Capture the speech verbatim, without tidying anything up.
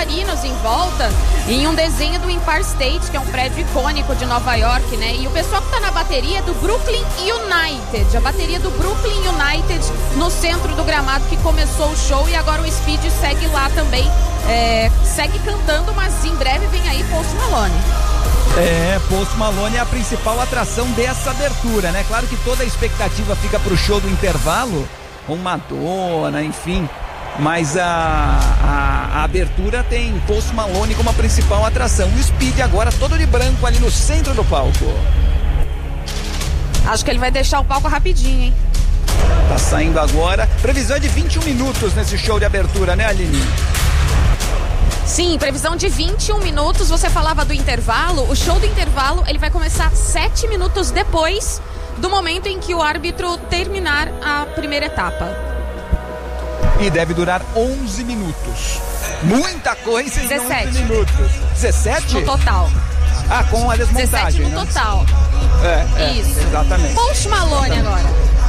bailarinos em volta, em um desenho do Empire State, que é um prédio icônico de Nova York, né? E o pessoal que tá na bateria é do Brooklyn United, a bateria do Brooklyn United no centro do gramado, que começou o show, e agora o Speed segue lá também, é, segue cantando, mas em breve vem aí Post Malone. É, Post Malone é a principal atração dessa abertura, né? Claro que toda a expectativa fica pro show do intervalo, com Madonna, enfim, mas a, a, a abertura tem Post Malone como a principal atração. O Speed agora todo de branco ali no centro do palco. Acho que ele vai deixar o palco rapidinho, hein? Tá saindo agora. Previsão é de vinte e um minutos nesse show de abertura, né, Aline? Sim, previsão de vinte e um minutos. Você falava do intervalo. O show do intervalo, ele vai começar sete minutos depois do momento em que o árbitro terminar a primeira etapa. E deve durar onze minutos. Muita coisa em dezessete. onze minutos. dezessete? No total. Ah, com a desmontagem. dezessete no né? total. É, é, isso. Exatamente. Post Malone exatamente. agora.